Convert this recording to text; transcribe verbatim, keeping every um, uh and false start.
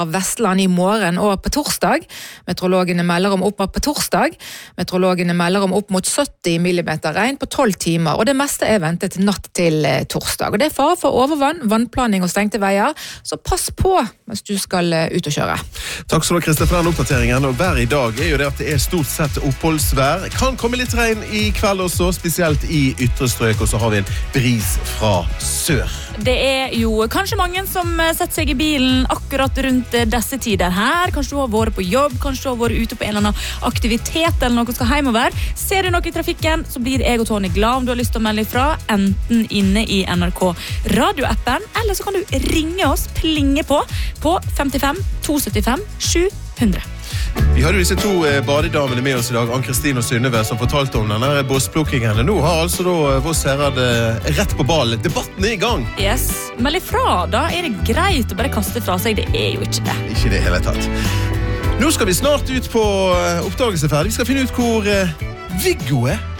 Vestland i morgen og på torsdag. Meteorologene melder om opp mot på torsdag. Meteorologene melder om opp mot sytti millimeter regn på tolv timer, og det meste er ventet natt til torsdag. Og det er fare for overvann, vannplaning og stengte veier, så pass på hvis du skal ut og kjøre. Takk skal du, Christer, for den oppdateringen. Og vær i dag er jo det at det er stort sett oppholdsvær. Kan komme litt regn i kveld også, spesielt i ytre strøk, og så har vi en bris fra sør. Det er jo kanskje mange som setter seg i bilen akkurat rundt disse tider her. Kanskje du har vært på jobb, kanskje du har vært ute på en eller annen aktivitet eller noe skal hjemover. Ser du noe i trafikken, så blir jeg og Tony glad om du har lyst til å melde ifra, enten inne i N R K radioappen, eller så kan du ringe oss, plinge på, på femtifem to syttifem sju hundre. Vi hadde jo disse to eh, badedamene med oss i dag, Ann-Kristin og Synnøve, som fortalte om denne båsplukkingen. Nå har altså da Voss Herad rett på ballen. Debatten er i gang. Yes, meld ifra, da er det greit å bare kaste fra seg. Det er jo ikke det. Ikke det hele tatt. Nå skal vi snart ut på oppdagelsesferd. Vi skal finne ut hvor eh, Viggo er.